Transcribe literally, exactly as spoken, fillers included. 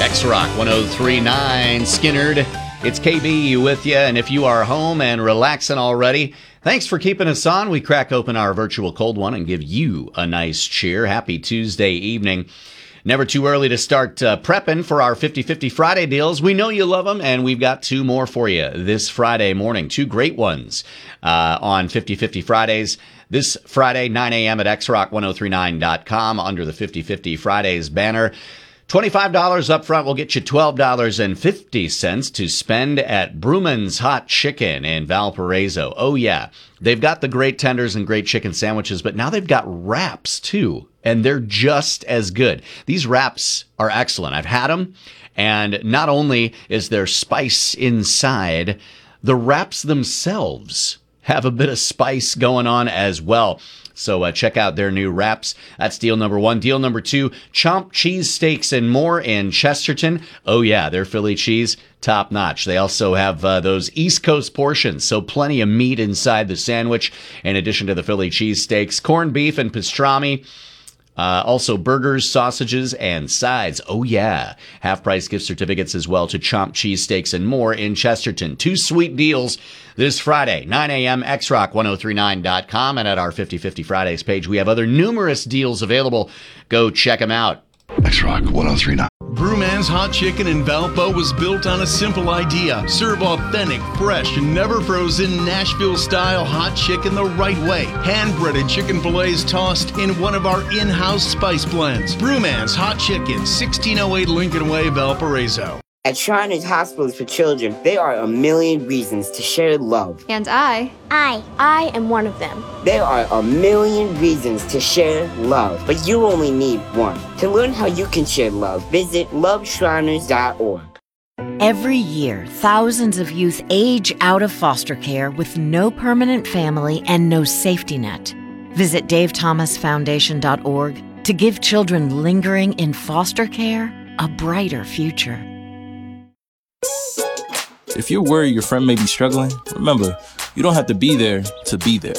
X-Rock one oh three point nine, Skinnerd. It's K B with you, and if you are home and relaxing already, thanks for keeping us on. We crack open our virtual cold one and give you a nice cheer. Happy Tuesday evening. Never too early to start uh, prepping for our fifty fifty Friday deals. We know you love them, and we've got two more for you this Friday morning. Two great ones uh, on fifty fifty Fridays. This Friday, nine a.m. at x rock ten thirty-nine dot com under the fifty fifty Fridays banner. twenty-five dollars up front will get you twelve dollars and fifty cents to spend at Bruman's Hot Chicken in Valparaiso. Oh, yeah. They've got the great tenders and great chicken sandwiches, but now they've got wraps, too, and they're just as good. These wraps are excellent. I've had them, and not only is there spice inside, the wraps themselves have a bit of spice going on as well. So uh, check out their new wraps. That's deal number one. Deal number two, Chomp Cheese Steaks and More in Chesterton. Oh, yeah, their Philly cheese, top notch. They also have uh, those East Coast portions, so plenty of meat inside the sandwich, in addition to the Philly cheese steaks, corned beef and pastrami. Uh, also burgers, sausages, and sides. Oh, yeah. Half-price gift certificates as well to Chomp Cheese Steaks and More in Chesterton. Two sweet deals this Friday, nine a.m., x rock ten thirty-nine dot com. And at our fifty fifty Fridays page, we have other numerous deals available. Go check them out. X-Rock ten thirty-nine. Brewman's Hot Chicken in Valpo was built on a simple idea. Serve authentic, fresh, and never frozen Nashville-style hot chicken the right way. Hand-breaded chicken fillets tossed in one of our in-house spice blends. Brewman's Hot Chicken, sixteen oh eight Lincoln Way, Valparaiso. At Shriners Hospitals for Children, there are a million reasons to share love. And I, I, I am one of them. There are a million reasons to share love, but you only need one. To learn how you can share love, visit love shriners dot org. Every year, thousands of youth age out of foster care with no permanent family and no safety net. Visit dave thomas foundation dot org to give children lingering in foster care a brighter future. If you're worried your friend may be struggling, remember, you don't have to be there to be there.